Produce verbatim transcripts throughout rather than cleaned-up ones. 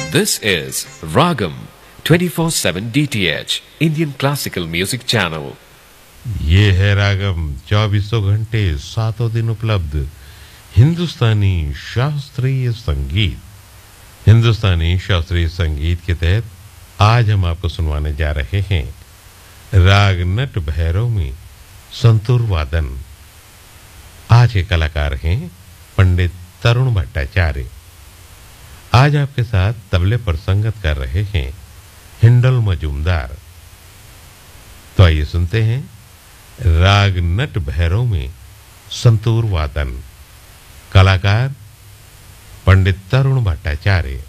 This is Ragam twenty-four seven D T H Indian Classical Music Channel. ये है रागम चौबीसों घंटे सातों दिन उपलब्ध हिंदुस्तानी शास्त्रीय संगीत। हिंदुस्तानी शास्त्रीय संगीत के तहत आज हम आपको सुनवाने जा रहे हैं राग नट भैरव में संतूर वादन। आज के कलाकार हैं पंडित तरुण भट्टाचार्य। आज आपके साथ तबले पर संगत कर रहे हैं हिंडल मजूमदार। तो आइए सुनते हैं राग नट भैरव में संतूर वादन। कलाकार पंडित तरुण Bhattacharya.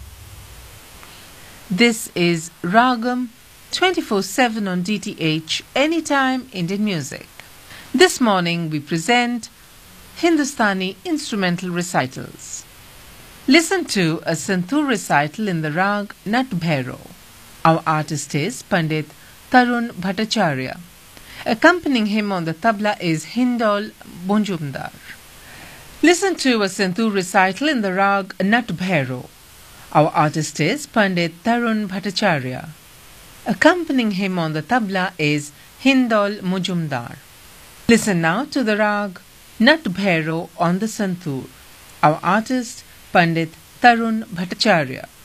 This is Ragam twenty-four seven on D T H Anytime Indian Music. This morning we present Hindustani instrumental recitals. Listen to a santoor recital in the rag Nat Bhairav. Our artist is Pandit Tarun Bhattacharya. Accompanying him on the tabla is Hindol Bonjumdar. Listen to a santoor recital in the rag Nat Bhairav. Our artist is Pandit Tarun Bhattacharya. Accompanying him on the tabla is Hindol Mujumdar. Listen now to the rag Nat Bhairav on the santoor. Our artist Pandit Tarun Bhattacharya.